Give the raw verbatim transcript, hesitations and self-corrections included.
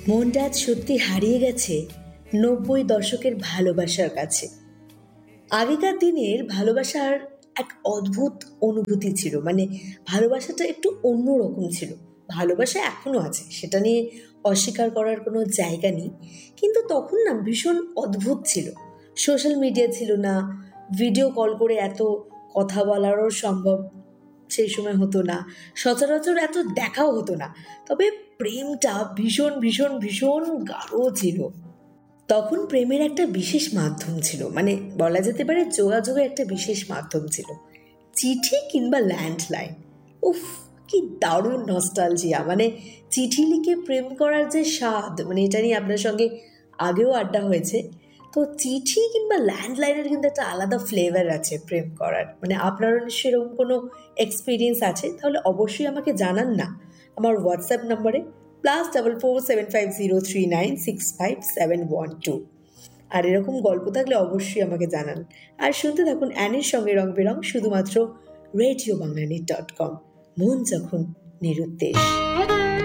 মনটা আজ সত্যি হারিয়ে গেছে নব্বই দশকের ভালোবাসার কাছে। আগেকার দিনের ভালোবাসার এক অদ্ভুত অনুভূতি ছিল, মানে ভালোবাসাটা একটু অন্যরকম ছিল। ভালোবাসা এখনো আছে, সেটা নিয়ে অস্বীকার করার কোনো জায়গা নেই, কিন্তু তখন না ভীষণ অদ্ভুত ছিল। সোশ্যাল মিডিয়া ছিল না, ভিডিও কল করে এত কথা বলারও সম্ভব সেই সময় হতো না, সচরাচর এত দেখাও হতো না। তবে প্রেমটা ভীষণ ভীষণ ভীষণ গাঢ় ছিল। তখন প্রেমের একটা বিশেষ মাধ্যম ছিল, মানে বলা যেতে পারে যোগাযোগের একটা বিশেষ মাধ্যম ছিল, চিঠি কিংবা ল্যান্ডলাইন। উফ, কি দারুণ নস্টালজিয়া! মানে চিঠি লিখে প্রেম করার যে স্বাদ, মানে এটা নিয়ে আপনার সঙ্গে আগেও আড্ডা হয়েছে। তো চিঠি কিংবা ল্যান্ডলাইনের কিন্তু একটা আলাদা ফ্লেভার আছে প্রেম করার। মানে আপনারও নিশ্চয়ই এরকম কোনো এক্সপিরিয়েন্স আছে, তাহলে অবশ্যই আমাকে জানান না আমার হোয়াটসঅ্যাপ নম্বরে plus double four seven five zero three nine six five seven one two. আর এরকম গল্প থাকলে অবশ্যই আমাকে জানান। আর শুনতে থাকুন অ্যানির সঙ্গে রং বেরং, শুধুমাত্র রেডিও বাংলানি ডট কম। মন যখন নিরুদ্দেশ।